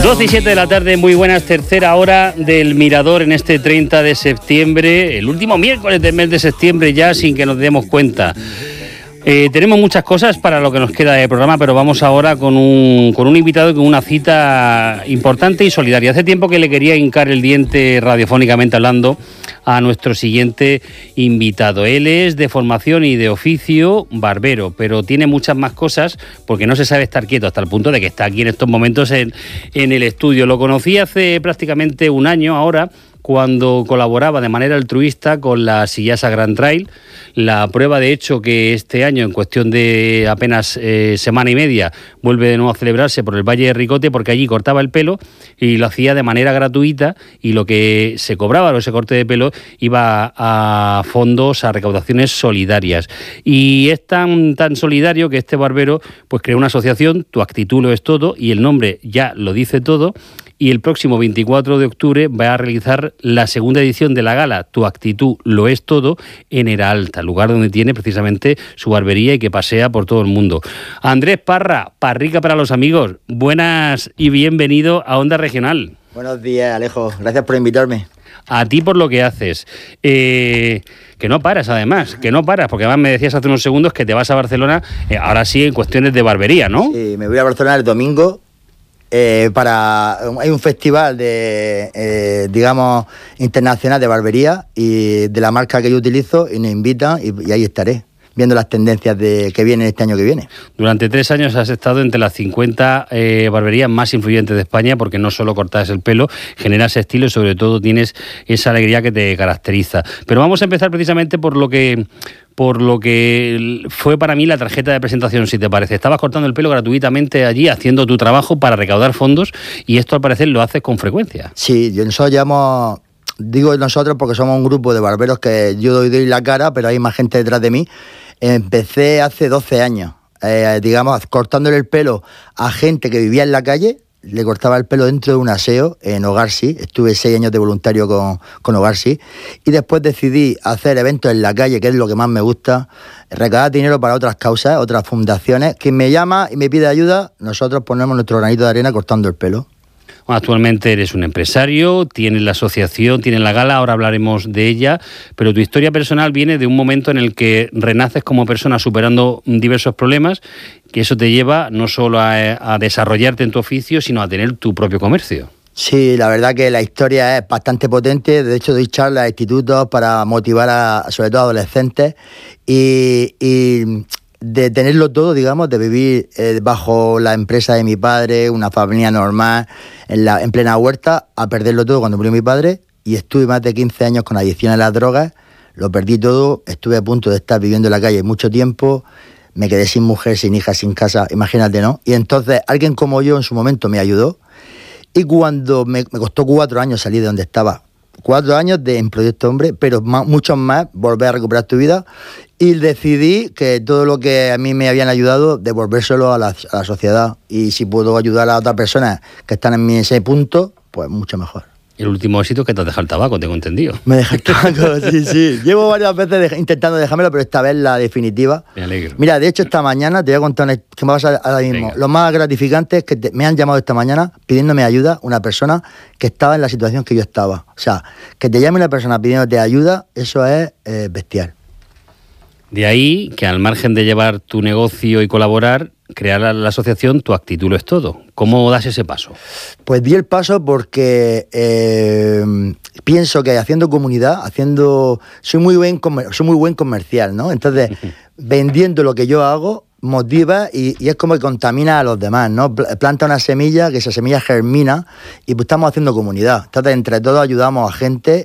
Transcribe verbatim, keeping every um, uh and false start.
doce y siete de la tarde, muy buenas, tercera hora del Mirador en este treinta de septiembre, el último miércoles del mes de septiembre ya sin que nos demos cuenta. Eh, tenemos muchas cosas para lo que nos queda de programa, pero vamos ahora con un, con un invitado con una cita importante y solidaria. Hace tiempo que le quería hincar el diente radiofónicamente hablando a nuestro siguiente invitado. Él es de formación y de oficio barbero, pero tiene muchas más cosas porque no se sabe estar quieto hasta el punto de que está aquí en estos momentos en, en el estudio. Lo conocí hace prácticamente un año ahora, cuando colaboraba de manera altruista con la Sillasa Grand Trail. La prueba, de hecho, que este año, en cuestión de apenas eh, semana y media, vuelve de nuevo a celebrarse por el Valle de Ricote, porque allí cortaba el pelo y lo hacía de manera gratuita, y lo que se cobraba por ese corte de pelo iba a fondos, a recaudaciones solidarias. Y es tan, tan solidario que este barbero pues creó una asociación, Tu Actitud Lo Es Todo, y el nombre ya lo dice todo. Y el próximo veinticuatro de octubre va a realizar la segunda edición de la gala Tu Actitud Lo Es Todo en Era Alta, lugar donde tiene precisamente su barbería y que pasea por todo el mundo. Andrés Parra, Parrica para los amigos, buenas y bienvenido a Onda Regional. Buenos días, Alejo, gracias por invitarme. A ti por lo que haces. Eh, que no paras, además, que no paras, porque además me decías hace unos segundos que te vas a Barcelona, eh, ahora sí en cuestiones de barbería, ¿no? Sí, me voy a Barcelona el domingo. Eh, para hay un festival de eh, digamos internacional de barbería y de la marca que yo utilizo, y nos invitan y, y ahí estaré viendo las tendencias de que vienen este año que viene. Durante tres años has estado entre las cincuenta eh, barberías más influyentes de España, porque no solo cortas el pelo, generas estilo y sobre todo tienes esa alegría que te caracteriza. Pero vamos a empezar precisamente por lo que por lo que fue para mí la tarjeta de presentación, si te parece. Estabas cortando el pelo gratuitamente allí, haciendo tu trabajo para recaudar fondos, y esto al parecer lo haces con frecuencia. Sí, nosotros llevamos, digo nosotros porque somos un grupo de barberos que yo doy, doy la cara, pero hay más gente detrás de mí. Empecé hace doce años, eh, digamos, cortándole el pelo a gente que vivía en la calle. Le cortaba el pelo dentro de un aseo en Hogar Sí. Estuve seis años de voluntario con, con Hogar Sí. Y después decidí hacer eventos en la calle, que es lo que más me gusta, recaudar dinero para otras causas, otras fundaciones. Quien me llama y me pide ayuda, nosotros ponemos nuestro granito de arena cortando el pelo. Bueno, actualmente eres un empresario, tienes la asociación, tienes la gala, ahora hablaremos de ella, pero tu historia personal viene de un momento en el que renaces como persona superando diversos problemas, que eso te lleva no solo a, a desarrollarte en tu oficio, sino a tener tu propio comercio. Sí, la verdad que la historia es bastante potente. De hecho, doy charlas a institutos para motivar a, sobre todo a adolescentes, y, y de tenerlo todo, digamos, de vivir eh, bajo la empresa de mi padre, una familia normal, en, la, en plena huerta, a perderlo todo cuando murió mi padre. Y estuve más de quince años con adicción a las drogas, lo perdí todo, estuve a punto de estar viviendo en la calle mucho tiempo, me quedé sin mujer, sin hija, sin casa, imagínate, ¿no? Y entonces alguien como yo en su momento me ayudó, y cuando me, me costó cuatro años salir de donde estaba, cuatro años de, en Proyecto Hombre, pero más, muchos más, volver a recuperar tu vida, y decidí que todo lo que a mí me habían ayudado, devolvérselo a la, a la sociedad, y si puedo ayudar a otras personas que están en ese punto, pues mucho mejor. El último éxito es que te has dejado el tabaco, tengo entendido. Me dejé el tabaco, sí, sí. Llevo varias veces de, intentando dejármelo, pero esta vez la definitiva. Me alegro. Mira, de hecho, esta mañana te voy a contar una, que me pasa ahora mismo. Venga. Lo más gratificante es que te, me han llamado esta mañana pidiéndome ayuda una persona que estaba en la situación que yo estaba. O sea, que te llame una persona pidiéndote ayuda, eso es eh, bestial. De ahí que, al margen de llevar tu negocio y colaborar, crear la, la asociación Tu Actitud Lo Es Todo. ¿Cómo das ese paso? Pues di el paso porque eh, pienso que haciendo comunidad, haciendo soy muy buen soy muy buen comercial, ¿no? Entonces, vendiendo lo que yo hago, motiva y, y es como que contamina a los demás, ¿no? Planta una semilla, que esa semilla germina, y pues estamos haciendo comunidad. Entonces, entre todos ayudamos a gente